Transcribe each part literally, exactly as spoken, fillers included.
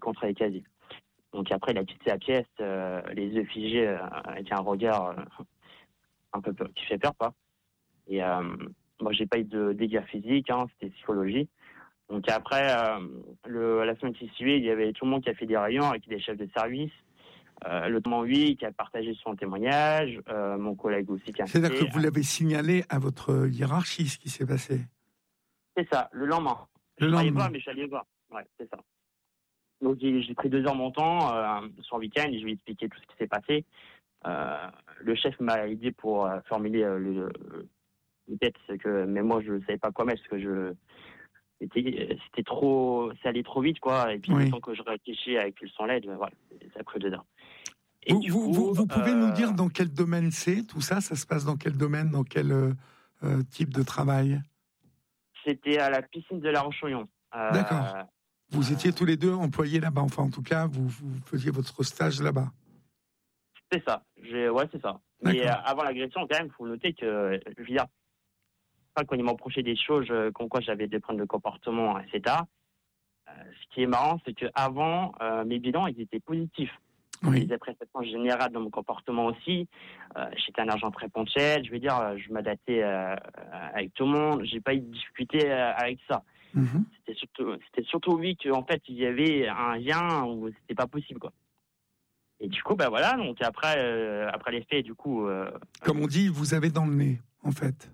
contre les casiers. Donc après, il a quitté la pièce, euh, les yeux figés, euh, avec un regard euh, un peu peur, qui fait peur, quoi. Et euh, moi, j'ai pas eu de dégâts physiques, hein, c'était psychologie. Donc après, euh, le, la semaine qui suivait, il y avait tout le monde qui a fait des réunions avec des chefs de service. Euh, notamment lui qui a partagé son témoignage, euh, mon collègue aussi qui a C'est-à-dire que vous l'avez signalé à votre hiérarchie, ce qui s'est passé. C'est ça, le lendemain. Le je lendemain. voir, mais je suis allé voir. Ouais, c'est ça. Donc j'ai, j'ai pris deux heures mon temps euh, sur le week-end et je lui ai expliqué tout ce qui s'est passé. Euh, le chef m'a aidé pour euh, formuler euh, le, le texte, que, mais moi je ne savais pas quoi mettre parce que je c'était, c'était trop, ça allait trop vite quoi. Et puis Oui. le temps que je réfléchis avec le son L E D, voilà, ça a pris deux heures. Et Vous, du vous, coup, vous, vous pouvez euh, nous dire dans quel domaine c'est, tout ça? Ça se passe dans quel domaine, dans quel euh, euh, type de travail? C'était à la piscine de La Roche-sur-Yon. Euh, D'accord. Vous euh, étiez tous les deux employés là-bas, enfin en tout cas, vous, vous faisiez votre stage là-bas. C'est ça. J'ai, ouais, c'est ça. Mais euh, avant l'agression, quand même, il faut noter que, je veux dire, quand ils m'approchaient des choses, euh, comme quoi j'avais des problèmes de comportement, et cetera. Euh, ce qui est marrant, c'est qu'avant, euh, mes bilans, ils étaient positifs. Oui. Les prestations générales dans mon comportement aussi. Euh, j'étais un agent très ponctuel. Je veux dire, euh, je m'adaptais euh, avec tout le monde. J'ai pas eu de difficulté euh, avec ça. Mm-hmm. C'était surtout, c'était surtout oui qu'en fait il y avait un lien où c'était pas possible quoi. Et du coup, ben bah voilà. Donc après, euh, après les faits, du coup. Euh, Comme on dit, vous avez dans le nez, en fait.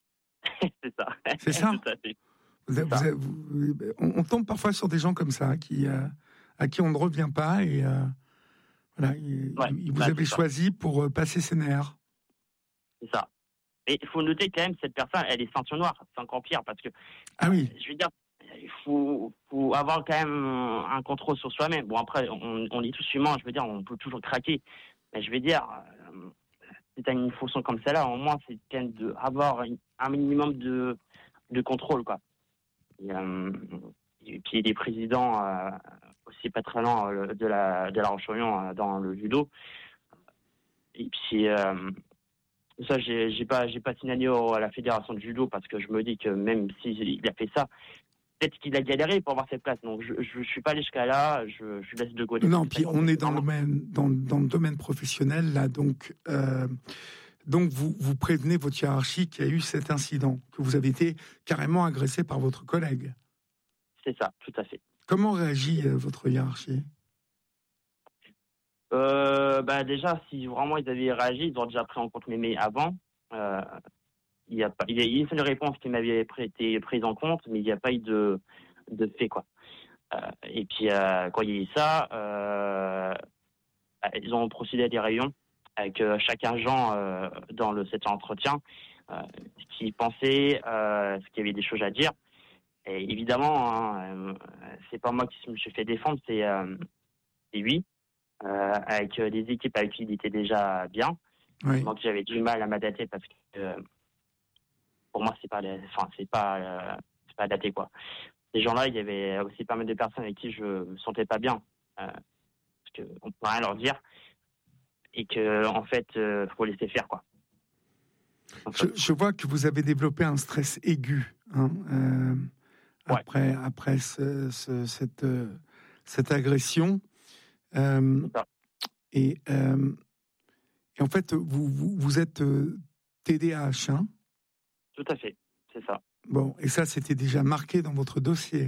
c'est ça. C'est ça. Tout à fait. Vous avez, vous avez, vous, on, on tombe parfois sur des gens comme ça, qui, euh, à qui on ne revient pas, et euh, voilà, il, ouais, il vous bah, avez choisi pour euh, passer ses nerfs. C'est ça. Et il faut noter quand même, cette personne, elle est ceinture noire. C'est encore pire parce que. Ah oui. Euh, je veux dire, il faut, faut avoir quand même un contrôle sur soi-même. Bon après, on, on est tous humains. Je veux dire, on peut toujours craquer. Mais je veux dire, euh, si t'as une fonction comme celle-là, au moins c'est quand même de avoir un minimum de de contrôle quoi. Et, euh, et puis des présidents euh, aussi pas très loin euh, de la de la Roche-sur-Yon euh, dans le judo. Et puis euh, ça j'ai j'ai pas j'ai pas signalé au, à la fédération de judo parce que je me dis que même s'il a fait ça, peut-être qu'il a galéré pour avoir cette place. Donc je je, je suis pas allé jusqu'à là. Je je laisse de côté. Non, puis on est dans le domaine dans dans le domaine professionnel là, donc. Euh... Donc, vous, vous prévenez votre hiérarchie qu'il y a eu cet incident, que vous avez été carrément agressé par votre collègue. C'est ça, tout à fait. Comment réagit euh, votre hiérarchie ? euh, bah Déjà, si vraiment ils avaient réagi, ils auraient déjà pris en compte mes mails avant. Euh, il y a pas, il y a une seule réponse qui m'avait été prise en compte, mais il n'y a pas eu de, de fait, quoi. Euh, et puis, euh, quand il y a eu ça, euh, ils ont procédé à des réunions avec euh, chaque agent euh, dans le cet entretien, euh, qui pensait, euh, ce qu'il y avait des choses à dire. Et évidemment, hein, euh, c'est pas moi qui me suis fait défendre, c'est, euh, c'est lui, euh, avec euh, des équipes avec qui il était déjà bien. Oui. Moi, que j'avais du mal à m'adapter parce que euh, pour moi, c'est pas, enfin, c'est pas, euh, c'est pas adapté quoi. Ces gens-là, il y avait aussi pas mal de personnes avec qui je me sentais pas bien, euh, parce que on peut rien leur dire. Et que en fait, euh, faut laisser faire quoi. Je, je vois que vous avez développé un stress aigu hein, euh, ouais. après après ce, ce, cette euh, cette agression euh, et euh, et en fait vous vous, vous êtes euh, T D A H hein. Tout à fait, c'est ça. Bon, et ça c'était déjà marqué dans votre dossier.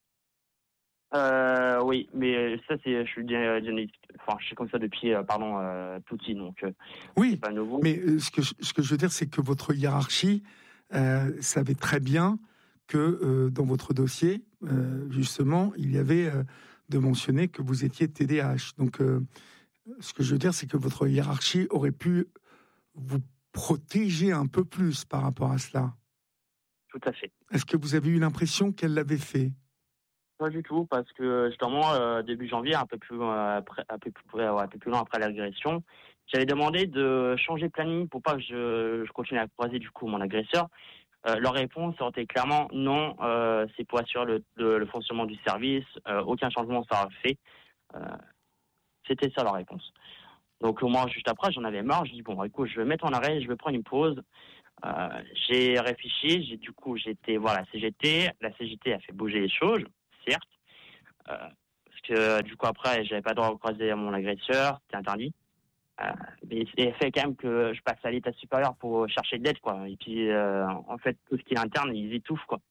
Euh, oui, mais ça c'est, je suis diagnostic, enfin je suis comme ça depuis, euh, pardon, euh, tout petit, donc euh, oui, c'est pas nouveau. Mais euh, ce que je, ce que je veux dire, c'est que votre hiérarchie euh, savait très bien que euh, dans votre dossier, euh, justement, il y avait euh, de mentionner que vous étiez T D A H. Donc, euh, ce que je veux dire, c'est que votre hiérarchie aurait pu vous protéger un peu plus par rapport à cela. Tout à fait. Est-ce que vous avez eu l'impression qu'elle l'avait fait ? Pas du tout, parce que justement, euh, début janvier, un peu plus, euh, après, un peu plus, ouais, un peu plus loin après l'agression, j'avais demandé de changer de planning pour pas que je, je continue à croiser du coup mon agresseur. Euh, leur réponse était clairement non, euh, c'est pour assurer le, le, le fonctionnement du service, euh, aucun changement sera fait. Euh, c'était ça leur réponse. Donc moi, juste après, j'en avais marre. Je dis bon, écoute, je vais mettre en arrêt, je vais prendre une pause. Euh, j'ai réfléchi, j'ai du coup j'étais voir la C G T. La C G T a fait bouger les choses, certes, euh, parce que du coup après j'avais pas le droit de croiser mon agresseur, c'était interdit. Euh, mais c'est fait quand même que je passe à l'état supérieur pour chercher de l'aide, quoi. Et puis euh, en fait tout ce qui est interne, ils étouffent, quoi.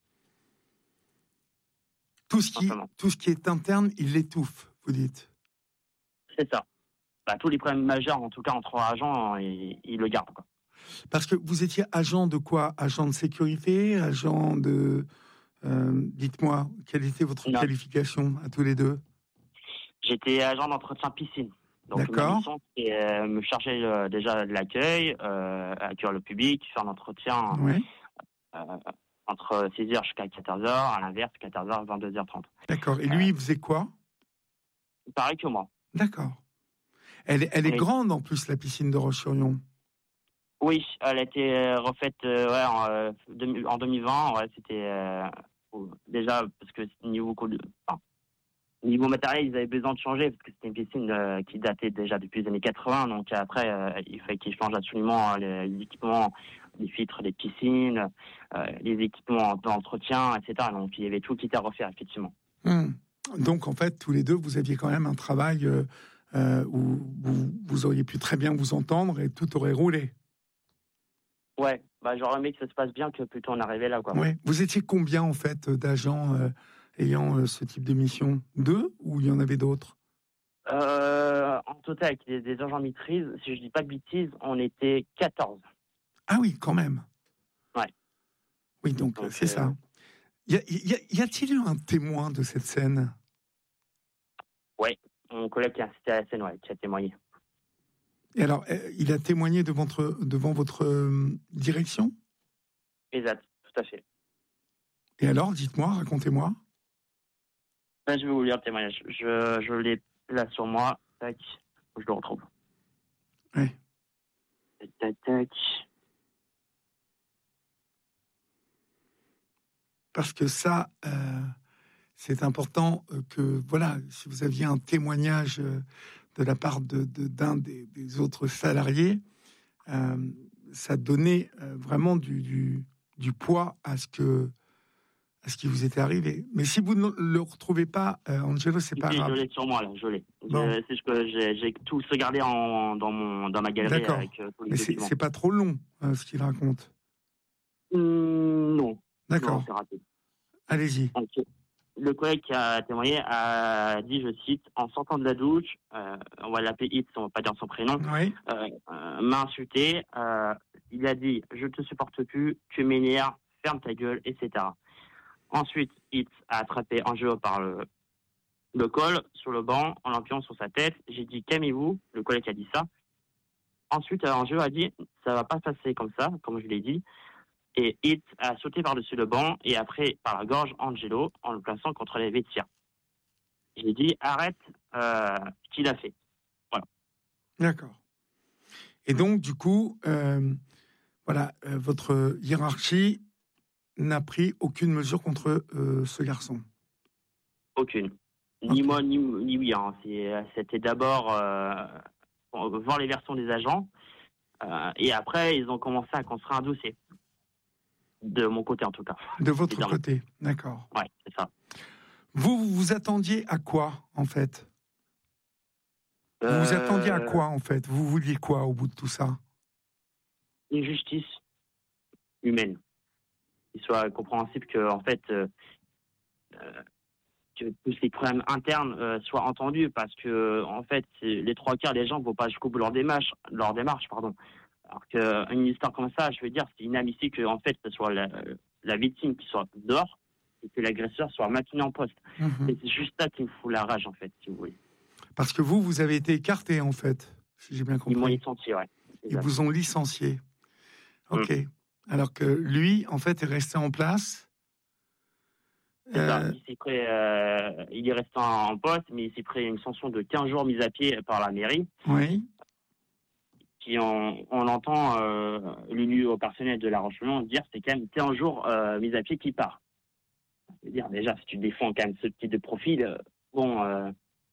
Tout ce qui, Simplement. tout ce qui est interne, il l'étouffe, vous dites. C'est ça. Bah, tous les problèmes majeurs, en tout cas entre agents, ils, ils le gardent, quoi. Parce que vous étiez agent de quoi? Agent de sécurité, agent de... Euh, dites-moi, quelle était votre Non. qualification à tous les deux? J'étais agent d'entretien piscine. Donc ma D'accord. mission, c'est euh, me charger euh, déjà de l'accueil, euh, accueillir le public, faire l'entretien Oui. euh, entre six heures jusqu'à quatorze heures, à l'inverse, quatorze heures, vingt-deux heures trente. D'accord. Et Euh, lui, il faisait quoi? pareil que moi. D'accord. Elle, elle est Oui. grande en plus, la piscine de Roche-sur-Yon. Oui, elle a été refaite euh, ouais, en, euh, deux- en deux mille vingt. Ouais, c'était euh, déjà parce que niveau, enfin, niveau matériel, ils avaient besoin de changer parce que c'était une piscine euh, qui datait déjà depuis les années quatre-vingts. Donc après, euh, il fallait qu'ils changent absolument les, les équipements, les filtres des piscines, euh, les équipements d'entretien, et cetera. Donc il y avait tout qui était à refaire, effectivement. Hum. Donc en fait, tous les deux, vous aviez quand même un travail euh, euh, où vous, vous auriez pu très bien vous entendre et tout aurait roulé. Ouais, bah, j'aurais aimé que ça se passe bien que plutôt on arrivait là, quoi. Ouais. Vous étiez combien en fait d'agents euh, ayant euh, ce type de mission? Deux ou il y en avait d'autres? Euh, en total, avec des, des agents maîtrise, si je dis pas de bêtises, on était quatorze. Ah oui, quand même. Ouais. Oui, donc, Donc, c'est euh, ça. Y, a, y, a, y a-t-il eu un témoin de cette scène? Ouais, mon collègue qui a assisté à la scène, ouais, qui a témoigné. Et alors, euh, il a témoigné devant votre, devant votre euh, direction? Exact, tout à fait. Et alors, dites-moi, racontez-moi. Ben, je vais vous lire le témoignage. Je, je l'ai là sur moi. Tac, faut que je le retrouve. Oui. Tac, tac, tac. Parce que ça, euh, c'est important euh, que, voilà, si vous aviez un témoignage euh, de la part de, de, d'un des, des autres salariés, euh, ça donnait euh, vraiment du, du, du poids à ce que à ce qui vous était arrivé. Mais si vous ne le retrouvez pas, euh, Angelo, c'est pas Si, grave. je l'ai sur moi, là, je l'ai. Bon. Je- C'est ce que j'ai, j'ai tout regardé en, dans, mon, dans ma galerie. D'accord. Avec euh, tous les Mais c'est, documents. c'est pas trop long, euh, ce qu'il raconte. Hum, non. D'accord. Non, c'est raté. Allez-y. Donc, le collègue qui a témoigné a dit, je cite, en sortant de la douche, euh, on va l'appeler Hitz, on va pas dire son prénom, Oui. euh, euh, m'a insulté. Euh, il a dit, je te supporte plus, tu m'énerves, ferme ta gueule, et cetera. Ensuite, Hitz a attrapé Angelo par le, le col, sur le banc, en l'appuyant sur sa tête. J'ai dit, calmez-vous, le collègue a dit ça. Ensuite, Angelo a dit, ça va pas se passer comme ça, comme je l'ai dit. Et Hitz a sauté par-dessus le banc et après par la gorge Angelo en le plaçant contre les vêtières. J'ai dit, arrête euh, ce qu'il a fait. Voilà. D'accord. Et donc, du coup, euh, voilà, euh, votre hiérarchie n'a pris aucune mesure contre euh, ce garçon. Aucune. Ni Ok. moi, ni, ni oui. Hein. C'est, c'était d'abord euh, voir les versions des agents. Euh, et après, ils ont commencé à construire un dossier. De mon côté, en tout cas. De votre Évidemment. côté, d'accord. Ouais, c'est ça. Vous, vous vous attendiez à quoi, en fait? Vous Euh, vous attendiez à quoi, en fait? Vous vouliez quoi au bout de tout ça? Une justice humaine. Qu'il soit compréhensible que, en fait, euh, euh, que tous ces problèmes internes euh, soient entendus, parce que, en fait, c'est, les trois quarts des gens ne vont pas jusqu'au bout de leur démarche, leur démarche, pardon. Alors qu'une histoire comme ça, je veux dire, c'est inadmissible que, en fait, ce soit la, la victime qui soit dehors et que l'agresseur soit maintenu en poste. Mmh. Et c'est juste ça qui me fout la rage, en fait, si vous voulez. Parce que vous, vous avez été écarté, en fait, si j'ai bien compris. Ils m'ont licencié, ouais. Ils vous ont licencié. Ok. Mmh. Alors que lui, en fait, est resté en place. C'est euh... ça. Il, s'est pris, euh, il est resté en poste, mais il s'est pris une sanction de quinze jours mise à pied par la mairie. Oui. Qui, on, on entend euh, l'élu au personnel de La Roche-sur-Yon dire c'est quand même quinze jours euh, mise à pied qui part. Je veux dire, déjà, si tu défends quand même ce type de profil, euh, bon, euh,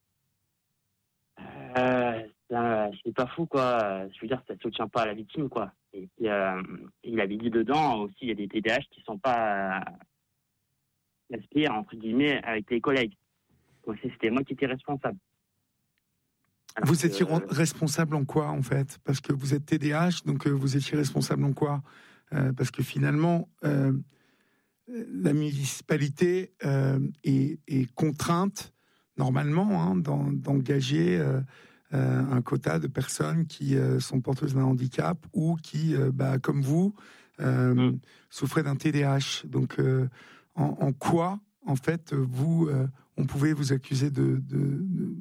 euh, ça, c'est pas fou, quoi. Je veux dire, ça soutient pas à la victime, quoi. Et puis, euh, il avait dit dedans aussi, il y a des T D A H qui sont pas gaspillés, entre guillemets, avec les collègues. c'était moi qui étais responsable. Alors vous que, étiez euh... responsable en quoi, en fait? Parce que vous êtes T D A H, donc euh, vous étiez responsable en quoi? euh, Parce que finalement, euh, la municipalité euh, est, est contrainte, normalement, hein, d'engager euh, euh, un quota de personnes qui euh, sont porteuses d'un handicap ou qui, euh, bah, comme vous, euh, mmh. souffraient d'un T D A H. Donc, euh, en, en quoi, en fait, vous, euh, on pouvait vous accuser de... de, de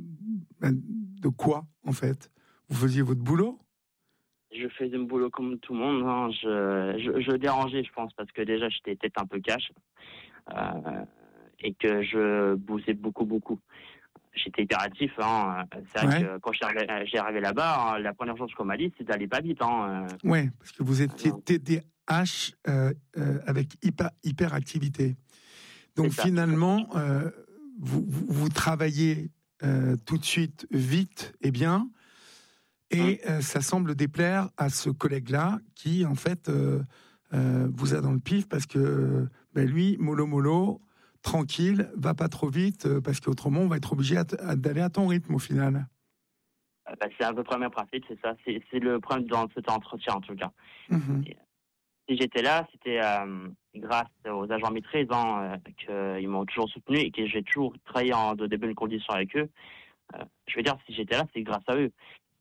De quoi, en fait? Vous faisiez votre boulot? Je faisais mon boulot comme tout le monde. Hein. Je, je, je dérangeais, je pense, parce que déjà, j'étais tête un peu cash euh, et que je bossais beaucoup, beaucoup. J'étais hyperactif. Hein. C'est vrai ouais. que quand j'ai arrivé là-bas, hein, la première chose qu'on m'a dit, c'est d'aller pas vite. Hein. Oui, parce que vous étiez T D A H euh, euh, avec hyper, hyperactivité. Donc, finalement, euh, vous, vous, vous travaillez... Euh, tout de suite, vite et bien, et euh, ça semble déplaire à ce collègue-là qui, en fait, euh, euh, vous a dans le pif parce que ben lui, mollo mollo, tranquille, va pas trop vite, euh, parce qu'autrement, on va être obligé d'aller à ton rythme au final. Bah, c'est un peu le premier principe, c'est ça. C'est, c'est le problème dans cet entretien, en tout cas. Mmh. Et, si j'étais là, c'était euh, grâce aux agents maîtrises hein, euh, qu'ils m'ont toujours soutenu et que j'ai toujours travaillé en de, de bonnes conditions avec eux. Euh, je veux dire, si j'étais là, c'est grâce à eux.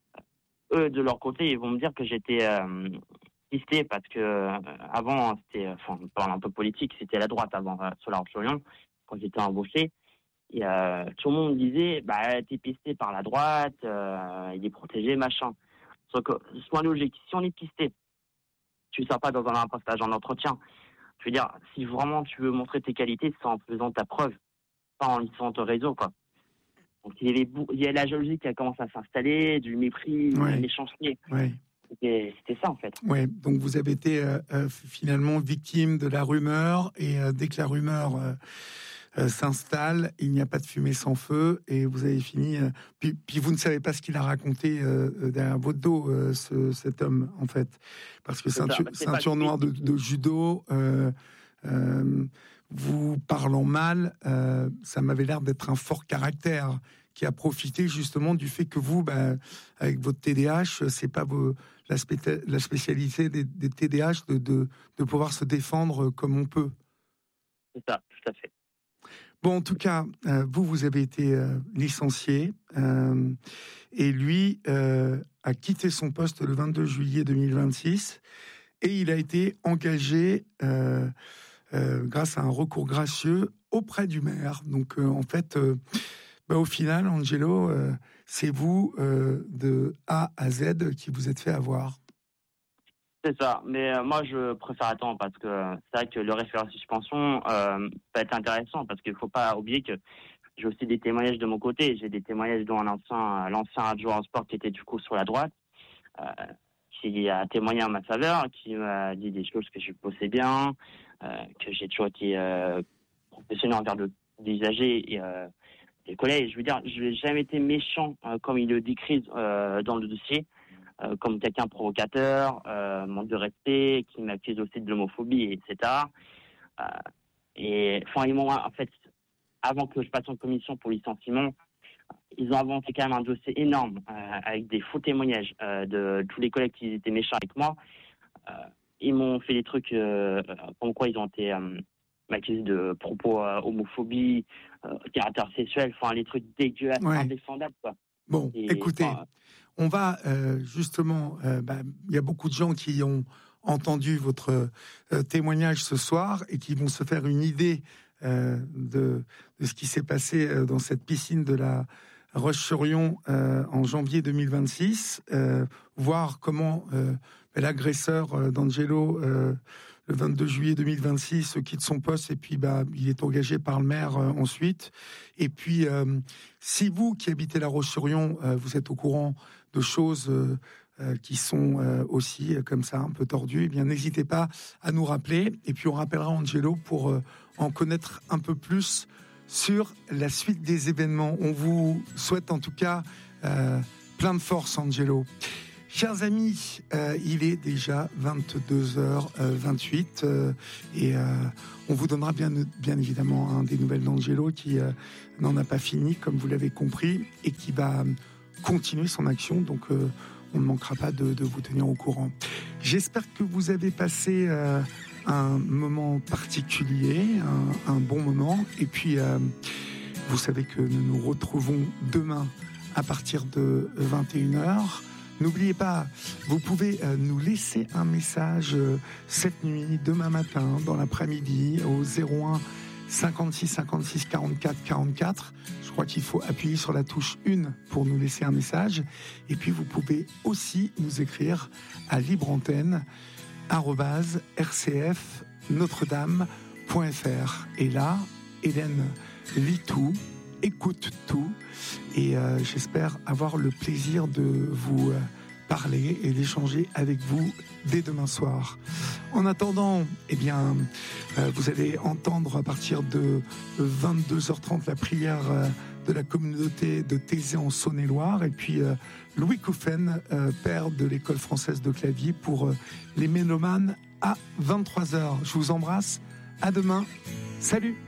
Euh, eux, de leur côté, ils vont me dire que j'étais euh, pisté parce que euh, avant, c'était, enfin, on parle un peu politique, c'était la droite avant euh, sur la Roche-sur-Yon, quand j'étais embauché. Et euh, tout le monde me disait, bah, t'es pisté par la droite, euh, il est protégé, machin. Sauf que, sois logique, si on est pisté, tu ne sors pas dans un passage en entretien. Je veux dire, si vraiment tu veux montrer tes qualités, c'est en faisant ta preuve, pas en lisant ton réseau, quoi. Donc, il y avait, il y a la jalousie qui a commencé à s'installer, du mépris, ouais. de l'échangeté. Ouais. C'était, c'était ça, en fait. Ouais. Donc, vous avez été euh, euh, finalement victime de la rumeur, et euh, dès que la rumeur euh, euh, s'installe, il n'y a pas de fumée sans feu, et vous avez fini... Euh, puis, puis vous ne savez pas ce qu'il a raconté euh, derrière votre dos, euh, ce, cet homme, en fait. Parce que ceinture, bah, ceinture noire de, de judo... Euh, euh, vous parlant mal, euh, ça m'avait l'air d'être un fort caractère qui a profité justement du fait que vous, bah, avec votre T D A H, c'est pas vos, la, spé- la spécialité des, des T D A H de, de, de pouvoir se défendre comme on peut. C'est ça, tout à fait. Bon, en tout cas, euh, vous, vous avez été euh, licencié euh, et lui euh, a quitté son poste le vingt-deux juillet deux mille vingt-six et il a été engagé euh, Euh, grâce à un recours gracieux auprès du maire. Donc, euh, en fait, euh, bah, au final, Angelo, euh, c'est vous, euh, de A à Z, qui vous êtes fait avoir. C'est ça. Mais euh, moi, je préfère attendre parce que c'est vrai que le référent suspension euh, peut être intéressant parce qu'il ne faut pas oublier que j'ai aussi des témoignages de mon côté. J'ai des témoignages dont un ancien, l'ancien adjoint en sport qui était du coup sur la droite, euh, qui a témoigné en ma faveur, qui m'a dit des choses que je bossais bien, euh, que j'ai toujours été euh, professionnel envers le, des usagers et euh, des collègues. Je veux dire, je n'ai jamais été méchant euh, comme il le décrit euh, dans le dossier, euh, comme quelqu'un provocateur, euh, manque de respect, qui m'accuse aussi de l'homophobie, et cetera. Euh, et enfin, ils m'ont, en fait, avant que je passe en commission pour licenciement, ils ont inventé quand même un dossier énorme euh, avec des faux témoignages euh, de tous les collègues qui étaient méchants avec moi. Euh, ils m'ont fait des trucs euh, comme quoi ils ont été euh, m'accusés de propos euh, homophobie, euh, caractère sexuel, enfin les trucs dégueulasses, ouais. indéfendables, quoi. Bon, et, écoutez, enfin, on va euh, justement, il euh, bah, y a beaucoup de gens qui ont entendu votre euh, témoignage ce soir et qui vont se faire une idée euh, de, de ce qui s'est passé euh, dans cette piscine de la Roche-sur-Yon euh, en janvier deux mille vingt-six, euh, voir comment euh, l'agresseur euh, d'Angelo, euh, le vingt-deux juillet deux mille vingt-six, quitte son poste et puis bah, il est engagé par le maire euh, ensuite. Et puis, euh, si vous qui habitez la Roche-sur-Yon, euh, vous êtes au courant de choses euh, euh, qui sont euh, aussi euh, comme ça, un peu tordues, eh bien n'hésitez pas à nous rappeler. Et puis on rappellera Angelo pour euh, en connaître un peu plus sur la suite des événements. On vous souhaite en tout cas euh, plein de force, Angelo. Chers amis, euh, il est déjà vingt-deux heures vingt-huit euh, et euh, on vous donnera bien, bien évidemment hein, des nouvelles d'Angelo qui euh, n'en a pas fini, comme vous l'avez compris, et qui va continuer son action. Donc, euh, on ne manquera pas de, de vous tenir au courant. J'espère que vous avez passé euh, un moment particulier, un, un bon moment. Et puis, euh, vous savez que nous nous retrouvons demain à partir de vingt et une heures. N'oubliez pas, vous pouvez euh, nous laisser un message euh, cette nuit, demain matin, dans l'après-midi, au zéro un cinquante-six cinquante-six quarante-quatre quarante-quatre. Je crois qu'il faut appuyer sur la touche un pour nous laisser un message. Et puis, vous pouvez aussi nous écrire à libreantenne arobase r c f notre dame point f r. Et là, Hélène lit tout, écoute tout. Et euh, j'espère avoir le plaisir de vous euh, parler et d'échanger avec vous dès demain soir. En attendant, eh bien, euh, vous allez entendre à partir de vingt-deux heures trente la prière euh, de la communauté de Thésée en Saône-et-Loire, et puis euh, Louis Couffen, euh, père de l'école française de clavier, pour euh, les mélomanes à vingt-trois heures. Je vous embrasse, à demain, salut!